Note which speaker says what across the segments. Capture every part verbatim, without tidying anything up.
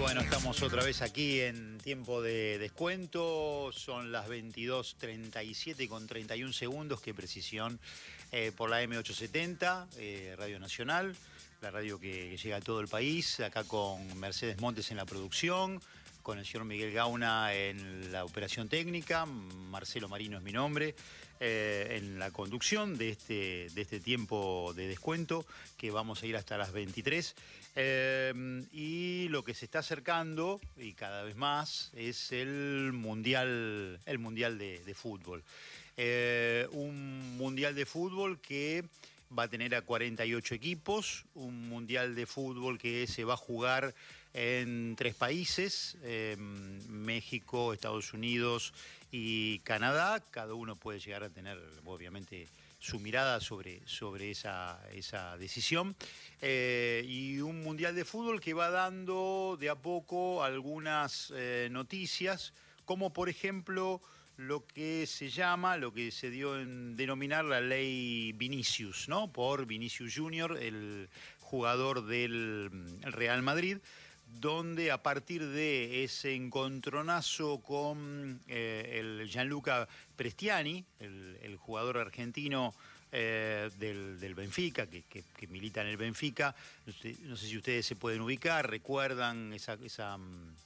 Speaker 1: bueno, estamos otra vez aquí en tiempo de descuento. Son las veintidós treinta y siete con treinta y un segundos. Qué precisión. Eh, por la M ochocientos setenta, eh, Radio Nacional, la radio que, que llega a todo el país. Acá con Mercedes Montes en la producción, con el señor Miguel Gauna en la operación técnica, Marcelo Marino es mi nombre, eh, en la conducción de este, de este tiempo de descuento, que vamos a ir hasta las veintitrés. Eh, y lo que se está acercando, y cada vez más, es el Mundial, el mundial de, de Fútbol. Eh, un Mundial de Fútbol que va a tener a cuarenta y ocho equipos, un Mundial de Fútbol que se va a jugar en tres países, eh, México, Estados Unidos y Canadá. Cada uno puede llegar a tener, obviamente, su mirada sobre, sobre esa, esa decisión. Eh, y un Mundial de Fútbol que va dando de a poco algunas eh, noticias, como por ejemplo lo que se llama, lo que se dio en denominar la ley Vinicius, ¿no? Por Vinicius Junior, el jugador del Real Madrid, donde a partir de ese encontronazo con eh, el Gianluca Prestiani, el, el jugador argentino eh, del, del Benfica, que, que, que milita en el Benfica, no sé, no sé si ustedes se pueden ubicar, recuerdan esa... esa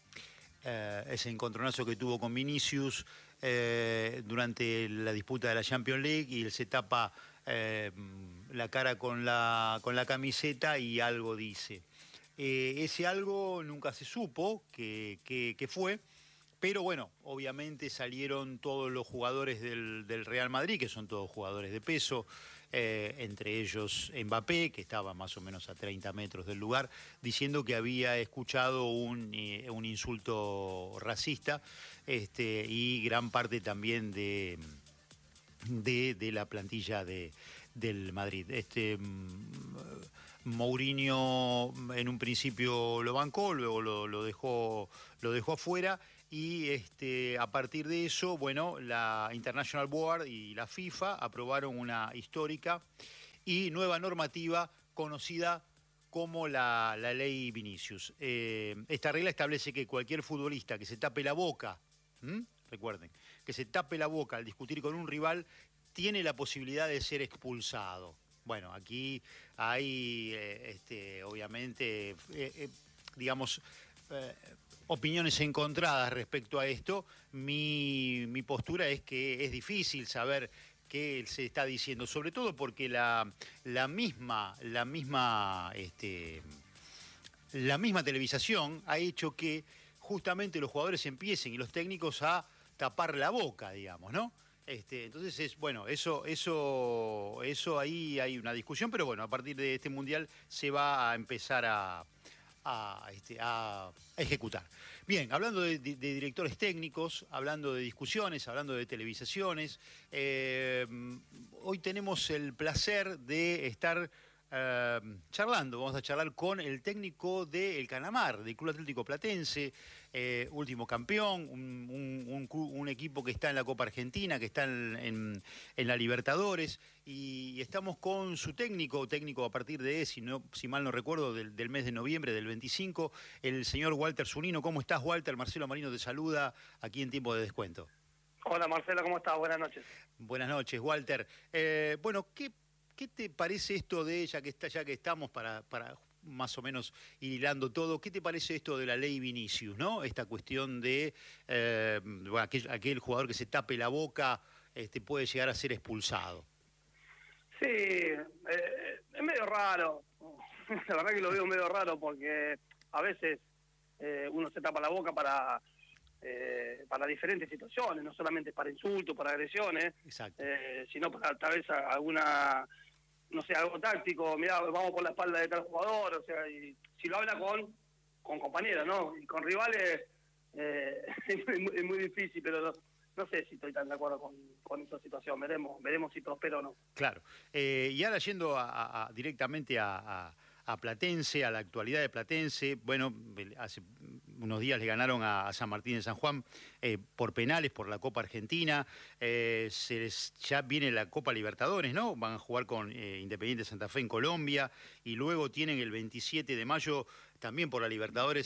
Speaker 1: Eh, ese encontronazo que tuvo con Vinicius eh, durante la disputa de la Champions League, y él se tapa eh, la cara con la, con la camiseta y algo dice. Eh, ese algo nunca se supo qué que, que fue, pero bueno, obviamente salieron todos los jugadores del, del Real Madrid, que son todos jugadores de peso, eh, entre ellos Mbappé, que estaba más o menos a treinta metros del lugar, diciendo que había escuchado un, eh, un insulto racista, este, y gran parte también de, de, de la plantilla de, del Madrid. Este, Mourinho en un principio lo bancó, luego lo, lo dejó, lo dejó afuera. Y este, a partir de eso, bueno, la International Board y la FIFA aprobaron una histórica y nueva normativa conocida como la, la ley Vinicius. Eh, esta regla establece que cualquier futbolista que se tape la boca, ¿m? recuerden, que se tape la boca al discutir con un rival, tiene la posibilidad de ser expulsado. Bueno, aquí hay, eh, este, obviamente, eh, eh, digamos... Eh, opiniones encontradas respecto a esto. Mi, mi postura es que es difícil saber qué se está diciendo, sobre todo porque la, la misma, la misma, este, la misma televisación ha hecho que justamente los jugadores empiecen y los técnicos a tapar la boca, digamos, ¿no? Este, entonces es, bueno, eso, eso, eso ahí hay una discusión, pero bueno, a partir de este mundial se va a empezar a A, este, a ejecutar. Bien, hablando de, de, de directores técnicos, hablando de discusiones, hablando de televisaciones, eh, hoy tenemos el placer de estar eh, charlando, vamos a charlar con el técnico del Canamar, del Club Atlético Platense, eh, último campeón, un, un, un, un equipo que está en la Copa Argentina, que está en, en, en la Libertadores, y estamos con su técnico, técnico a partir de, si, no, si mal no recuerdo, del, del mes de noviembre, del veinticinco, el señor Walter Zunino. ¿Cómo estás, Walter? Marcelo Marino te saluda aquí en Tiempo de Descuento.
Speaker 2: Hola, Marcelo, ¿cómo estás? Buenas noches.
Speaker 1: Buenas noches, Walter. Eh, bueno, ¿qué, ¿qué te parece esto de, ya que, está, ya que estamos para, para más o menos ir hilando todo, qué te parece esto de la ley Vinicius, ¿no? Esta cuestión de eh, bueno, aquel, aquel jugador que se tape la boca este, puede llegar a ser expulsado.
Speaker 2: Sí, eh, es medio raro, la verdad que lo veo medio raro porque a veces eh, uno se tapa la boca para eh, para diferentes situaciones, no solamente para insultos, para agresiones, eh, sino para tal vez alguna, no sé, algo táctico, mirá, vamos por la espalda de tal jugador, o sea, y si lo habla con, con compañeros, ¿no? Y con rivales eh, es, muy, es muy difícil, pero... No, No sé si estoy tan de acuerdo con, con esa situación, veremos veremos si prospera o no.
Speaker 1: Claro. Eh, y ahora yendo a, a, directamente a, a, a Platense, a la actualidad de Platense, bueno, hace unos días le ganaron a, a San Martín de San Juan eh, por penales, por la Copa Argentina, eh, se les, ya viene la Copa Libertadores, ¿no? Van a jugar con eh, Independiente Santa Fe en Colombia, y luego tienen el veintisiete de mayo, también por la Libertadores,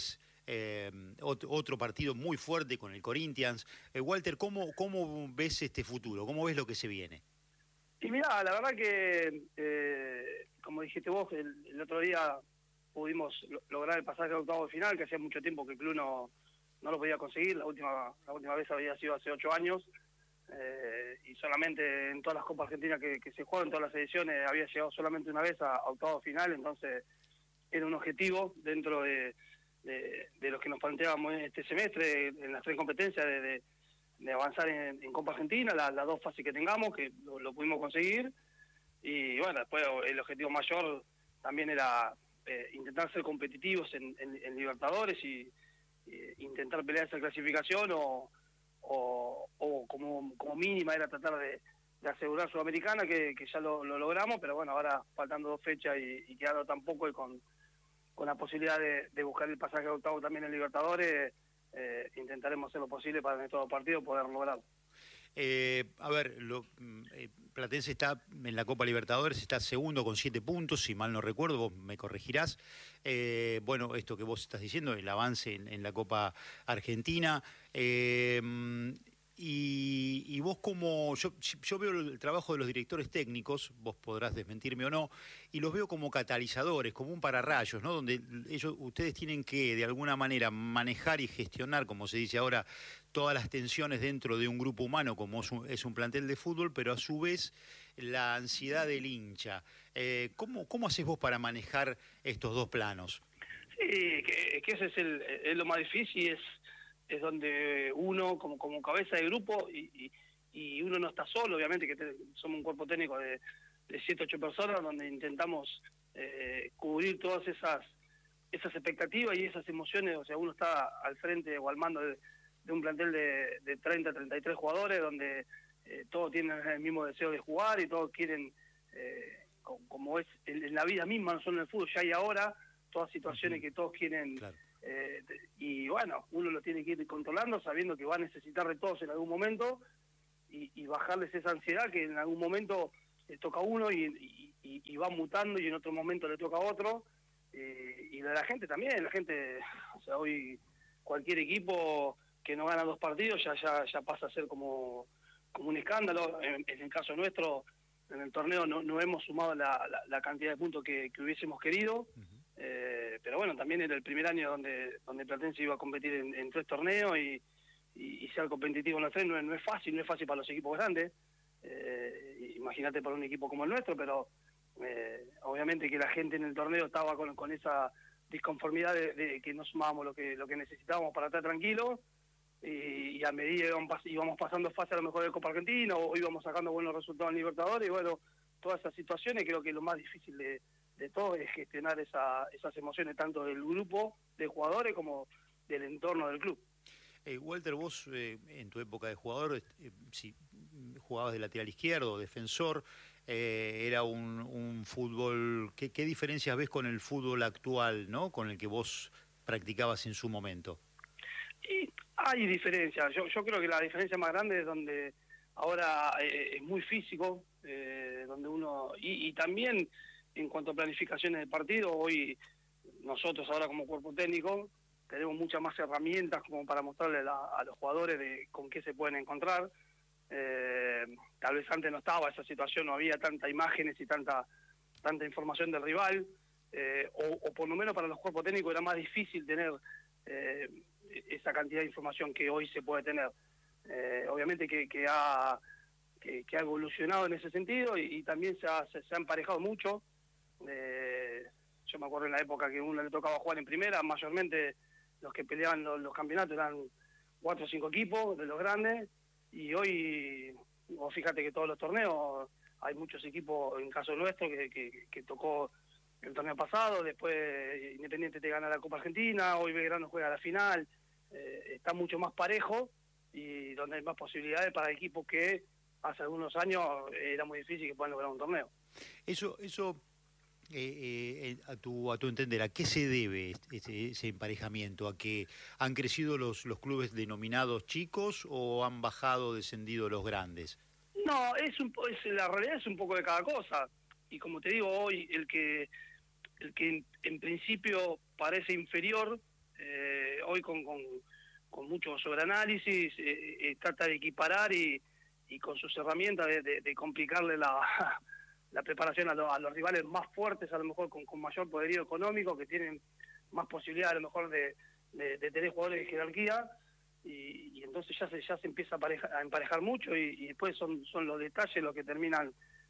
Speaker 1: eh, ot otro partido muy fuerte con el Corinthians. Eh, Walter, ¿cómo, ¿cómo ves este futuro? ¿Cómo ves lo que se viene?
Speaker 2: Y mirá, la verdad que, eh, como dijiste vos, el, el otro día pudimos lo, lograr el pasaje a octavo de final, que hacía mucho tiempo que el club no, no lo podía conseguir. La última la última vez había sido hace ocho años, eh, y solamente en todas las Copas Argentinas que, que se juegan, en todas las ediciones, había llegado solamente una vez a, a octavo de final. Entonces era un objetivo dentro de, de, de los que nos planteábamos este semestre, en las tres competencias, de, de de avanzar en, en Copa Argentina, la, las dos fases que tengamos, que lo, lo pudimos conseguir. Y bueno, después el objetivo mayor también era eh, intentar ser competitivos en, en, en Libertadores y eh, intentar pelear esa clasificación, o, o, o como, como mínima era tratar de, de asegurar Sudamericana, que, que ya lo, lo logramos, pero bueno, ahora faltando dos fechas y, y quedando tampoco, y con, con la posibilidad de, de buscar el pasaje a octavo también en Libertadores, Eh, intentaremos hacer lo posible para en estos dos partidos poder lograrlo.
Speaker 1: Eh, a ver, lo, eh, Platense está en la Copa Libertadores, está segundo con siete puntos, si mal no recuerdo, vos me corregirás. Eh, bueno, esto que vos estás diciendo, el avance en, en la Copa Argentina. Eh, Y, y vos como, yo, yo veo el trabajo de los directores técnicos, vos podrás desmentirme o no, y los veo como catalizadores, como un pararrayos, ¿no? Donde ellos, ustedes tienen que de alguna manera manejar y gestionar, como se dice ahora, todas las tensiones dentro de un grupo humano, como es un, es un plantel de fútbol, pero a su vez la ansiedad del hincha. Eh, ¿cómo, ¿Cómo haces vos para manejar estos dos planos?
Speaker 2: Sí, que, que ese es, el, es lo más difícil, es es donde uno como como cabeza de grupo, y, y, y uno no está solo, obviamente, que te, somos un cuerpo técnico de, de siete, ocho personas, donde intentamos eh, cubrir todas esas esas expectativas y esas emociones. O sea, uno está al frente o al mando de, de un plantel de, de treinta, treinta y tres jugadores, donde eh, todos tienen el mismo deseo de jugar y todos quieren, eh, como, como es en, en la vida misma, no solo en el fútbol, ya y ahora, todas situaciones que todos quieren. Claro. Eh, y bueno, uno lo tiene que ir controlando, sabiendo que va a necesitar de todos en algún momento, y, y bajarles esa ansiedad que en algún momento le toca a uno y, y, y va mutando, y en otro momento le toca a otro. Eh, y de la gente también, la gente, o sea, hoy cualquier equipo que no gana dos partidos ya ya ya pasa a ser como, como un escándalo. En, en el caso nuestro, en el torneo no, no hemos sumado la, la, la cantidad de puntos que, que hubiésemos querido. Uh-huh. Eh, pero bueno, también era el primer año donde donde Platense iba a competir en, en tres torneos, y, y, y ser competitivo en los tres no es, no es fácil, no es fácil para los equipos grandes. Eh, imagínate para un equipo como el nuestro, pero eh, obviamente que la gente en el torneo estaba con, con esa disconformidad de, de que no sumábamos lo que lo que necesitábamos para estar tranquilos, y, y a medida íbamos, íbamos pasando fase a lo mejor de Copa Argentina, o íbamos sacando buenos resultados en Libertadores, y bueno, todas esas situaciones creo que lo más difícil de de todo es gestionar esa, esas emociones, tanto del grupo de jugadores como del entorno del club.
Speaker 1: Eh, Walter, vos eh, en tu época de jugador, eh, si jugabas de lateral izquierdo, defensor, eh, era un, un fútbol, ¿qué, ¿qué diferencias ves con el fútbol actual, ¿no? Con el que vos practicabas en su momento?
Speaker 2: Y hay diferencias, yo, yo creo que la diferencia más grande es donde ahora eh, es muy físico, eh, donde uno, y, y también en cuanto a planificaciones de partido, hoy nosotros ahora como cuerpo técnico tenemos muchas más herramientas como para mostrarle a, a los jugadores de con qué se pueden encontrar. Eh, tal vez antes no estaba esa situación, no había tanta imágenes y tanta tanta información del rival, eh, o, o por lo menos para los cuerpos técnicos era más difícil tener eh, esa cantidad de información que hoy se puede tener. Eh, obviamente que, que, ha, que, que ha evolucionado en ese sentido, y, y también se ha, se, se ha emparejado mucho. Eh, yo me acuerdo en la época que uno le tocaba jugar en primera, mayormente los que peleaban los, los campeonatos eran cuatro o cinco equipos de los grandes, y hoy, vos fíjate que todos los torneos, hay muchos equipos, en caso nuestro, que, que, que tocó el torneo pasado, después Independiente te gana la Copa Argentina, hoy Belgrano juega la final, eh, está mucho más parejo, y donde hay más posibilidades para equipos que hace algunos años era muy difícil que puedan lograr un torneo.
Speaker 1: Eso, eso eh, eh, a tu a tu entender, ¿a qué se debe ese, ese emparejamiento? ¿A que han crecido los, los clubes denominados chicos o han bajado, descendido los grandes?
Speaker 2: No, es, un, es la realidad es un poco de cada cosa. Y como te digo, hoy el que el que en, en principio parece inferior eh, hoy con, con, con mucho sobreanálisis, eh, eh, trata de equiparar y, y con sus herramientas de, de, de complicarle la, la preparación a, lo, a los rivales más fuertes, a lo mejor con, con mayor poderío económico, que tienen más posibilidad a lo mejor de, de, de tener jugadores de jerarquía. Y, y entonces ya se ya se empieza a, pareja, a emparejar mucho y, y después son son los detalles los que terminan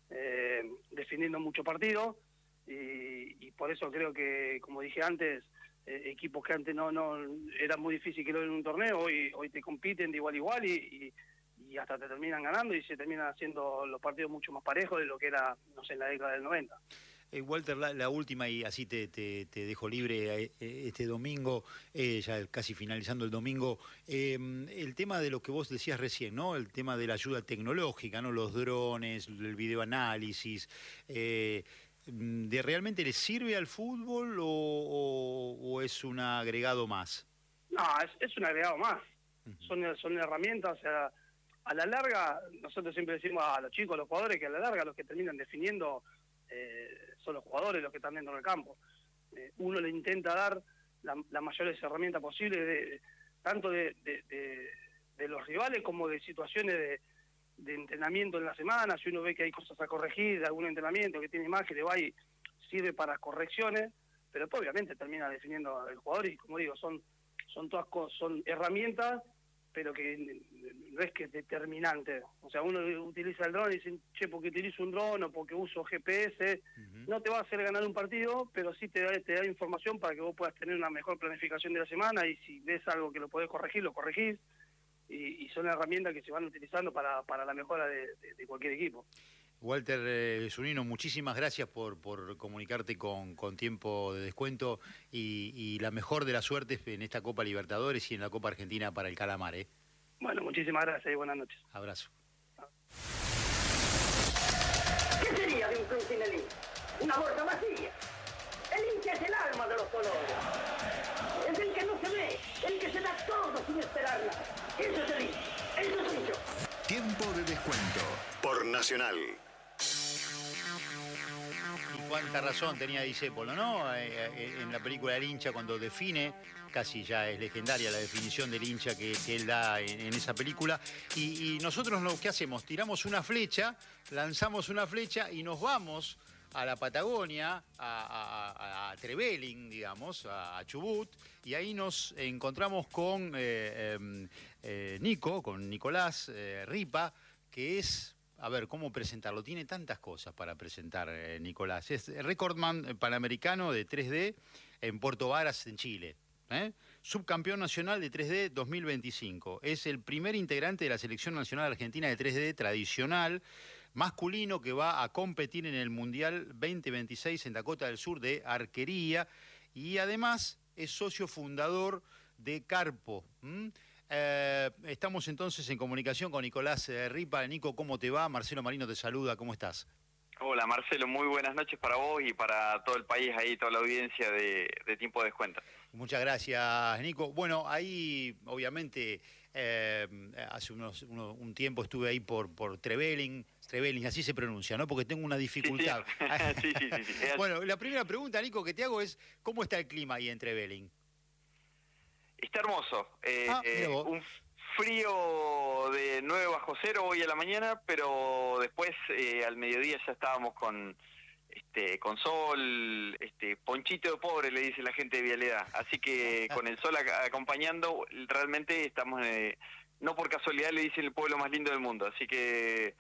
Speaker 2: eh, definiendo mucho partido y, y por eso creo que, como dije antes, eh, equipos que antes no no era muy difícil que lo en un torneo, hoy hoy te compiten de igual a igual y, y, y hasta te terminan ganando y se terminan haciendo los partidos mucho más parejos de lo que era, no sé, en la década del noventa.
Speaker 1: Eh, Walter, la, la última, y así te, te, te dejo libre eh, este domingo, eh, ya casi finalizando el domingo, eh, el tema de lo que vos decías recién, ¿no? El tema de la ayuda tecnológica, ¿no? Los drones, el videoanálisis, eh, ¿de realmente le sirve al fútbol o, o, o es un agregado más?
Speaker 2: No, es, es un agregado más. Uh-huh. Son, son herramientas, o sea, a la larga, nosotros siempre decimos a los chicos, a los jugadores, que a la larga los que terminan definiendo Eh, son los jugadores los que están dentro del campo. Eh, uno le intenta dar las la mayores herramientas posibles, de, tanto de, de, de, de los rivales como de situaciones de, de entrenamiento en la semana. Si uno ve que hay cosas a corregir, de algún entrenamiento que tiene imagen, le va y sirve para correcciones, pero pues, obviamente termina definiendo el jugador y, como digo, son, son todas cosas, son herramientas, pero que no es que es determinante. O sea, uno utiliza el dron y dice, che, porque utilizo un dron o porque uso G P S, uh-huh. No te va a hacer ganar un partido, pero sí te da, te da información para que vos puedas tener una mejor planificación de la semana y si ves algo que lo podés corregir, lo corregís. Y, y son herramientas que se van utilizando para, para la mejora de, de, de cualquier equipo.
Speaker 1: Walter eh, Zunino, muchísimas gracias por, por comunicarte con, con tiempo de descuento y, y la mejor de las suertes en esta Copa Libertadores y en la Copa Argentina para el Calamar. ¿eh?
Speaker 2: Bueno, muchísimas gracias y buenas noches.
Speaker 1: Abrazo.
Speaker 3: ¿Qué sería de un club sin el hincha? Una bolsa vacía. El hincha es el alma de los colores. Es el que no se ve, el que se da todo sin esperar nada. Eso es el hincha, eso soy yo.
Speaker 4: Tiempo de descuento por Nacional.
Speaker 1: Y cuánta razón tenía Discépolo, ¿no? Eh, en la película El hincha, cuando define, casi ya es legendaria la definición del hincha que, que él da en, en esa película. Y, y nosotros lo que hacemos, tiramos una flecha, lanzamos una flecha y nos vamos a la Patagonia, a, a, a Trevelin, digamos, a, a Chubut, y ahí nos encontramos con eh, eh, eh, Nico, con Nicolás eh, Ripa, que es, a ver, ¿cómo presentarlo? Tiene tantas cosas para presentar eh, Nicolás. Es recordman panamericano de tres D en Puerto Varas, en Chile. ¿eh? Subcampeón nacional de tres D dos mil veinticinco. Es el primer integrante de la Selección Nacional Argentina de tres D tradicional, masculino, que va a competir en el Mundial veinte veintiséis en Dakota del Sur de arquería, y además es socio fundador de Carpo. ¿Mm? Eh, estamos entonces en comunicación con Nicolás eh, Ripa. Nico, ¿cómo te va? Marcelo Marino te saluda, ¿cómo estás?
Speaker 5: Hola Marcelo, muy buenas noches para vos y para todo el país ahí, toda la audiencia de, de Tiempo de Descuento.
Speaker 1: Muchas gracias, Nico. Bueno, ahí obviamente eh, hace unos, uno, un tiempo estuve ahí por, por Trevelin, Trevelin, así se pronuncia, ¿no? Porque tengo una dificultad.
Speaker 5: Sí, sí, sí, sí, sí.
Speaker 1: Bueno, la primera pregunta, Nico, que te hago es, ¿cómo está el clima ahí en Trevelin?
Speaker 5: Está hermoso. Eh,
Speaker 1: ah,
Speaker 5: eh, un frío de nueve bajo cero hoy a la mañana, pero después eh, al mediodía ya estábamos con este con sol, este ponchito de pobre le dice la gente de Vialidad. Así que con el sol ac acompañando, realmente estamos, eh, no por casualidad le dicen el pueblo más lindo del mundo. Así que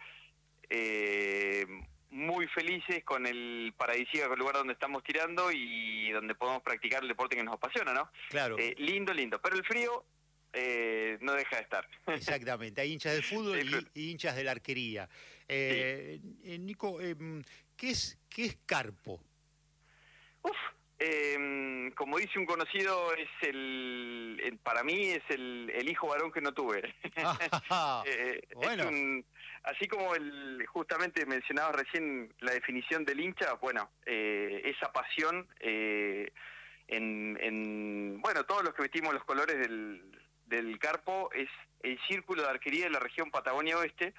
Speaker 5: eh, muy felices con el paradisíaco lugar donde estamos tirando y donde podemos practicar el deporte que nos apasiona, ¿no?
Speaker 1: Claro.
Speaker 5: Eh, lindo, lindo. Pero el frío eh, no deja de estar.
Speaker 1: Exactamente. Hay hinchas del fútbol y, y hinchas de la arquería. Eh, sí. eh, Nico, eh, ¿qué es qué es Carpo?
Speaker 5: Uf, eh, como dice un conocido, es el, el para mí es el, el hijo varón que no tuve.
Speaker 1: Ah,
Speaker 5: eh,
Speaker 1: bueno.
Speaker 5: Es un, así como el justamente mencionaba recién la definición del hincha, bueno, eh, esa pasión eh, en, en, bueno, todos los que vestimos los colores del, del Carpo es el círculo de arquería de la región Patagonia Oeste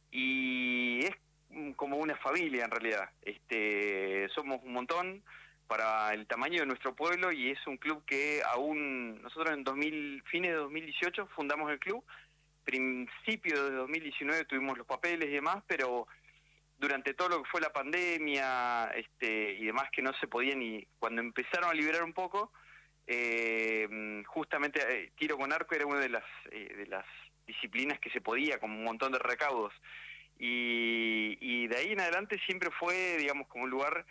Speaker 5: y es como una familia en realidad. Este, somos un montón, para el tamaño de nuestro pueblo, y es un club que aún, nosotros en dos mil, fines de dos mil dieciocho fundamos el club, principio de dos mil diecinueve tuvimos los papeles y demás, pero durante todo lo que fue la pandemia este, y demás, que no se podía ni, cuando empezaron a liberar un poco, eh, justamente eh, tiro con arco era una de las, eh, de las disciplinas que se podía, con un montón de recaudos, y, y de ahí en adelante siempre fue, digamos, como un lugar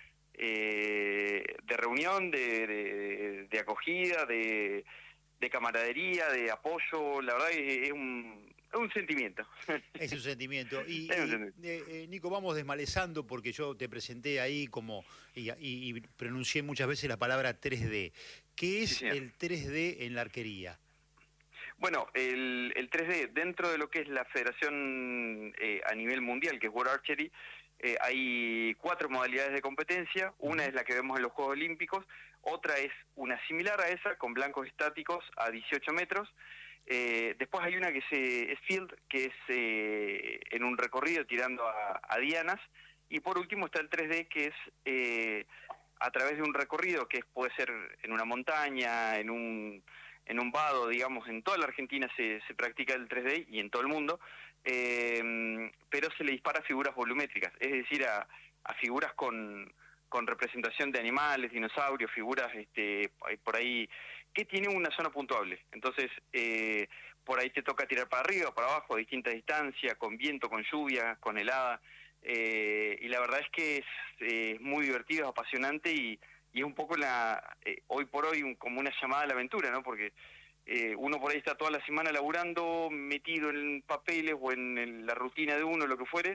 Speaker 5: eh, de reunión, de, de, de acogida, de, de camaradería, de apoyo. La verdad es, es un... Es un sentimiento.
Speaker 1: Es un sentimiento. Y,
Speaker 5: Es un
Speaker 1: y,
Speaker 5: sentimiento.
Speaker 1: eh, eh, Nico, vamos desmalezando porque yo te presenté ahí como y, y, y pronuncié muchas veces la palabra tres D. ¿Qué es
Speaker 5: Sí, señor.
Speaker 1: el tres D en la arquería?
Speaker 5: Bueno, el, el tres D, dentro de lo que es la federación eh, a nivel mundial, que es World Archery, eh, hay cuatro modalidades de competencia. Una es la que vemos en los Juegos Olímpicos, otra es una similar a esa, con blancos estáticos a dieciocho metros. Eh, después hay una que se, es field, que es eh, en un recorrido tirando a, a dianas, y por último está el tres D, que es eh, a través de un recorrido, que es, puede ser en una montaña, en un, en un vado, digamos. En toda la Argentina se, se practica el tres D y en todo el mundo, eh, pero se le dispara a figuras volumétricas, es decir, a, a figuras con, con representación de animales, dinosaurios, figuras este, por ahí, que tienen una zona puntuable. Entonces, eh, por ahí te toca tirar para arriba, para abajo, a distintas distancias, con viento, con lluvia, con helada, eh, y la verdad es que es eh, muy divertido, es apasionante, y, y es un poco la eh, hoy por hoy un, como una llamada a la aventura, ¿no? Porque eh, uno por ahí está toda la semana laburando, metido en papeles o en, en la rutina de uno, lo que fuere,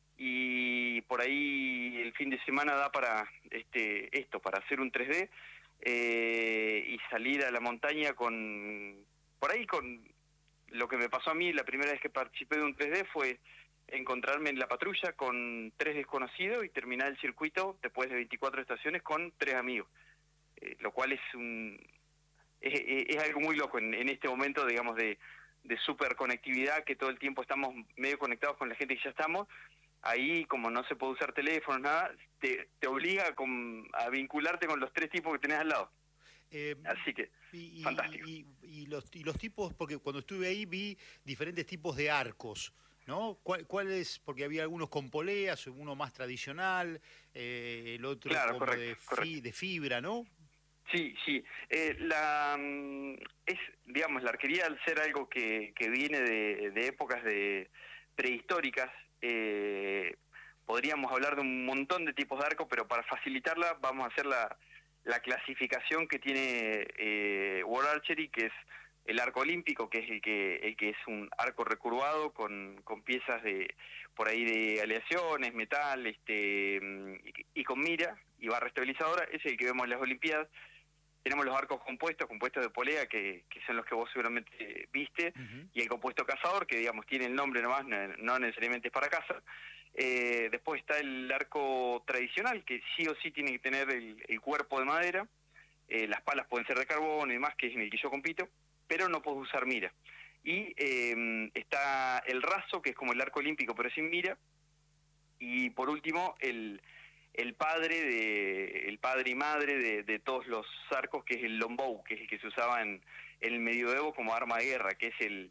Speaker 5: y por ahí el fin de semana da para este esto, para hacer un tres D, Eh, y salir a la montaña con, por ahí con lo que me pasó a mí la primera vez que participé de un tres D fue encontrarme en la patrulla con tres desconocidos y terminar el circuito después de veinticuatro estaciones con tres amigos, eh, lo cual es un es, es algo muy loco en, en este momento, digamos, de, de super conectividad, que todo el tiempo estamos medio conectados con la gente que ya estamos. Ahí, como no se puede usar teléfono, nada, te, te obliga a, con, a vincularte con los tres tipos que tenés al lado.
Speaker 1: Eh,
Speaker 5: Así que,
Speaker 1: y, y,
Speaker 5: fantástico.
Speaker 1: Y, y, los, y los tipos, porque cuando estuve ahí vi diferentes tipos de arcos, ¿no? ¿Cuál, cuál es? Porque había algunos con poleas, uno más tradicional, eh, el otro
Speaker 5: Claro,
Speaker 1: como
Speaker 5: correcto,
Speaker 1: de, fi,
Speaker 5: correcto.
Speaker 1: de fibra, ¿no?
Speaker 5: Sí, sí. Eh, la es, digamos, la arquería, al ser algo que, que viene de, de épocas de prehistóricas, eh, podríamos hablar de un montón de tipos de arco, pero para facilitarla vamos a hacer la, la clasificación que tiene eh, World Archery, que es el arco olímpico, que es el que el que es un arco recurvado con, con piezas de por ahí de aleaciones, metal, este y, y con mira y barra estabilizadora. Ese es el que vemos en las Olimpiadas. Tenemos los arcos compuestos, compuestos de polea, que, que son los que vos seguramente viste, uh-huh. Y el compuesto cazador, que digamos tiene el nombre nomás, no, no necesariamente es para caza. Eh, después está el arco tradicional, que sí o sí tiene que tener el, el cuerpo de madera, eh, las palas pueden ser de carbón y demás, que es en el que yo compito, pero no puedes usar mira. Y eh, está el raso, que es como el arco olímpico, pero sin mira. Y por último, el... el padre de el padre y madre de, de todos los arcos, que es el longbow, que es el que se usaba en, en el medioevo como arma de guerra, que es el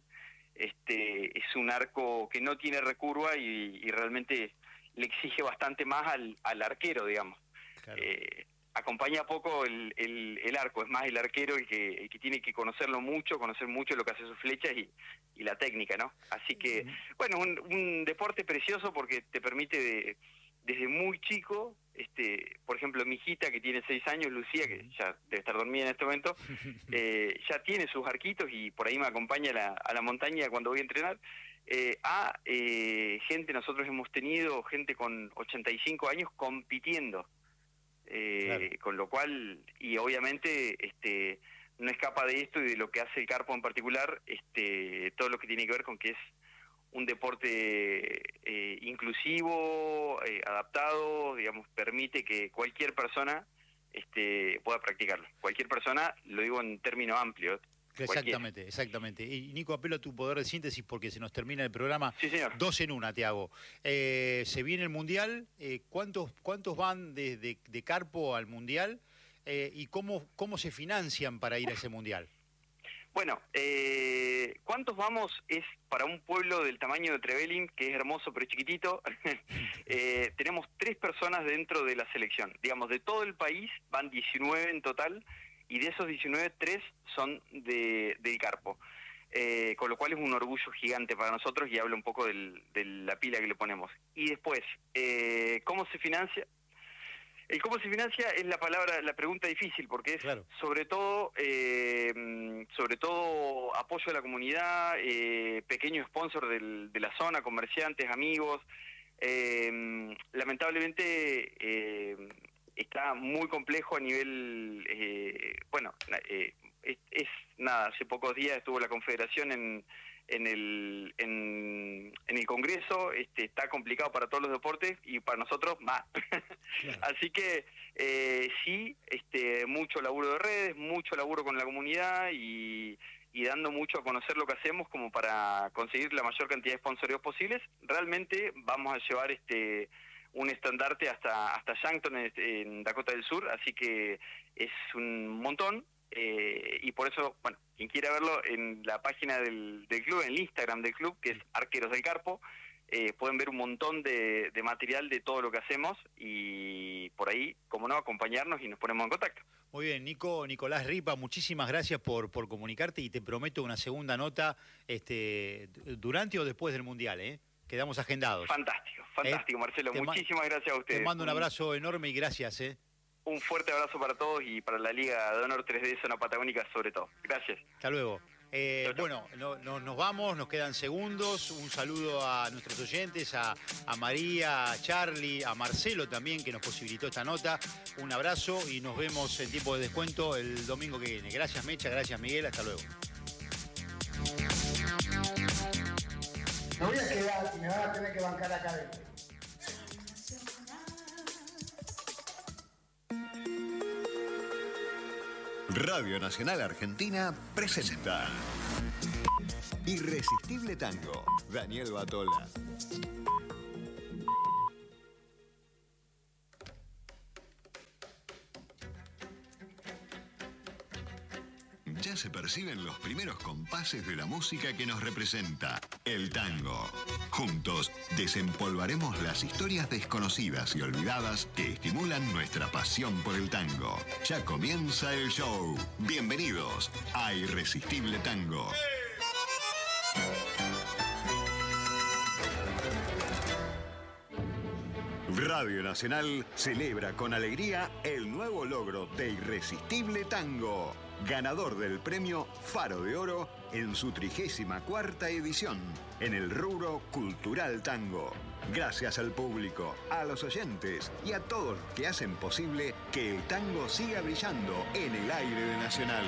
Speaker 5: este es un arco que no tiene recurva y, y realmente le exige bastante más al, al arquero, digamos. Claro. Eh, acompaña poco el, el, el arco, es más el arquero el que, el que tiene que conocerlo mucho, conocer mucho lo que hace sus flechas y, y la técnica, ¿no? Así que, bueno, un, un deporte precioso porque te permite de desde muy chico, este, por ejemplo, mi hijita que tiene seis años, Lucía, que ya debe estar dormida en este momento, eh, ya tiene sus arquitos y por ahí me acompaña a la, a la montaña cuando voy a entrenar. Eh, a eh, gente, nosotros hemos tenido gente con ochenta y cinco años compitiendo, eh, claro. Con lo cual, y obviamente este, no escapa de esto y de lo que hace el Carpo en particular, este, todo lo que tiene que ver con que es un deporte eh, inclusivo, eh, adaptado, digamos, permite que cualquier persona este, pueda practicarlo. Cualquier persona, lo digo en términos amplios.
Speaker 1: Exactamente, cualquiera. Exactamente. Y Nico, apelo a tu poder de síntesis porque se nos termina el programa.
Speaker 5: Sí, señor.
Speaker 1: Dos en una te hago. Eh, se viene el Mundial. Eh, ¿cuántos, ¿Cuántos van de, de, de Carpo al Mundial? eh, y cómo, cómo se financian para ir a ese mundial.
Speaker 5: Bueno, eh, ¿cuántos vamos? Es para un pueblo del tamaño de Trevelin, que es hermoso pero chiquitito. eh, tenemos tres personas dentro de la selección. Digamos, de todo el país van diecinueve en total, y de esos diecinueve, tres son de, del Carpo. Eh, con lo cual es un orgullo gigante para nosotros y habla un poco del, de la pila que le ponemos. Y después, eh, ¿cómo se financia? El cómo se financia es la palabra, la pregunta difícil, porque es claro. sobre todo eh, sobre todo apoyo a la comunidad, eh, pequeño sponsor del, de la zona, comerciantes, amigos. Eh, lamentablemente eh, está muy complejo a nivel, eh, bueno, eh, es, es nada, hace pocos días estuvo la Confederación en en el en, en el Congreso, este, está complicado para todos los deportes y para nosotros más. Claro. Así que eh, sí, este, mucho laburo de redes, mucho laburo con la comunidad y, y dando mucho a conocer lo que hacemos como para conseguir la mayor cantidad de sponsoreos posibles. Realmente vamos a llevar este un estandarte hasta hasta Yankton en, en Dakota del Sur, así que es un montón. Eh, y por eso, bueno, quien quiera verlo en la página del, del club, en el Instagram del club, que es Arqueros del Carpo, eh, pueden ver un montón de, de material de todo lo que hacemos y por ahí, como no, acompañarnos y nos ponemos en contacto.
Speaker 1: Muy bien, Nico, Nicolás Ripa, muchísimas gracias por, por comunicarte y te prometo una segunda nota este, durante o después del Mundial, ¿eh? Quedamos agendados.
Speaker 5: Fantástico, fantástico, ¿Eh? Marcelo,
Speaker 1: te
Speaker 5: muchísimas gracias a ustedes.
Speaker 1: Te mando un abrazo enorme y gracias, ¿eh?
Speaker 5: Un fuerte abrazo para todos y para la Liga de Honor tres D Zona Patagónica sobre todo. Gracias.
Speaker 1: Hasta luego. Eh, chau, chau. Bueno, no, no, nos vamos, nos quedan segundos. Un saludo a nuestros oyentes, a, a María, a Charlie, a Marcelo también, que nos posibilitó esta nota. Un abrazo y nos vemos en tiempo de descuento el domingo que viene. Gracias, Mecha, gracias, Miguel. Hasta luego.
Speaker 6: Me voy a quedar y me van a tener que bancar acá adentro.
Speaker 4: Radio Nacional Argentina presenta Irresistible Tango, Daniel Batola. Ya se perciben los primeros compases de la música que nos representa, el tango. Juntos desempolvaremos las historias desconocidas y olvidadas que estimulan nuestra pasión por el tango. Ya comienza el show. Bienvenidos a Irresistible Tango. Radio Nacional celebra con alegría el nuevo logro de Irresistible Tango, ganador del premio Faro de Oro en su trigésima cuarta edición, en el rubro Cultural Tango. Gracias al público, a los oyentes y a todos los que hacen posible que el tango siga brillando en el aire de Nacional.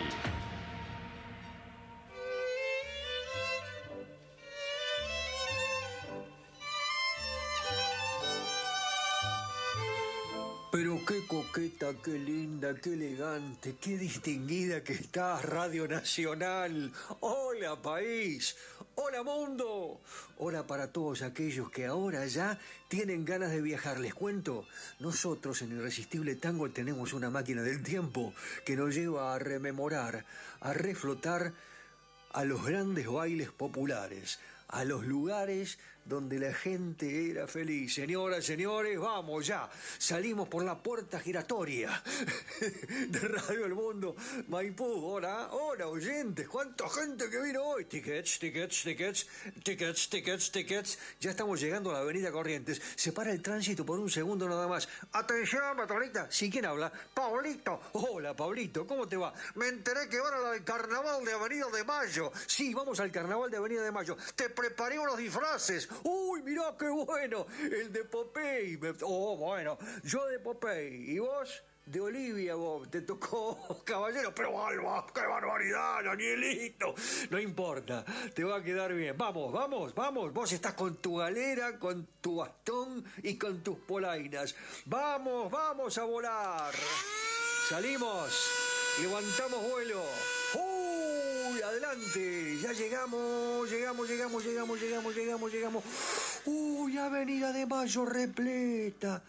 Speaker 7: Pero qué coqueta, qué linda, qué elegante, qué distinguida que estás, Radio Nacional. Hola, país. Hola, mundo. Hola para todos aquellos que ahora ya tienen ganas de viajar. Les cuento, nosotros en Irresistible Tango tenemos una máquina del tiempo que nos lleva a rememorar, a reflotar a los grandes bailes populares, a los lugares donde la gente era feliz. Señoras, señores, vamos ya. Salimos por la puerta giratoria de Radio El Mundo Maipú. Hola, hola, oyentes. ¿Cuánta gente que vino hoy? Tickets, tickets, tickets, tickets, tickets, tickets. Ya estamos llegando a la avenida Corrientes. Se para el tránsito por un segundo nada más. Atención, patronita. ¿Sí, quién habla? Pablito. Hola, Pablito. ¿Cómo te va? Me enteré que van al carnaval de Avenida de Mayo. Sí, vamos al carnaval de Avenida de Mayo. Te preparé unos disfraces. ¡Uy, mirá qué bueno! El de Popeye. Oh, bueno, yo de Popeye. ¿Y vos? De Olivia, vos. Te tocó caballero. Pero, Alba, qué barbaridad, Danielito. No importa, te va a quedar bien. Vamos, vamos, vamos. Vos estás con tu galera, con tu bastón y con tus polainas. Vamos, vamos a volar. Salimos. Levantamos vuelo. ¡Uy! Adelante. Ya llegamos, llegamos, llegamos, llegamos, llegamos, llegamos, llegamos. ¡Uy! Avenida de Mayo repleta.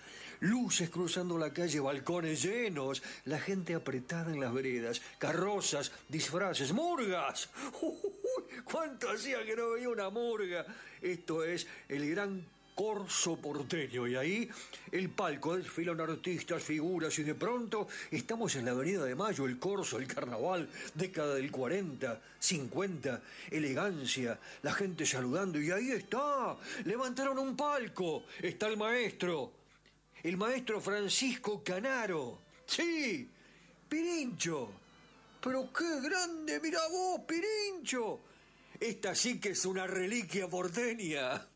Speaker 7: luces cruzando la calle, balcones llenos, la gente apretada en las veredas, carrozas, disfraces, murgas. Uy, ¿cuánto hacía que no veía una murga? Esto es el gran corso porteño, y ahí el palco, desfilan artistas, figuras, y de pronto estamos en la Avenida de Mayo, el corso, el carnaval, década del cuarenta, cincuenta, elegancia, la gente saludando, y ahí está, levantaron un palco, está el maestro, el maestro Francisco Canaro, sí, Pirincho, pero qué grande, mira vos, Pirincho, esta sí que es una reliquia porteña.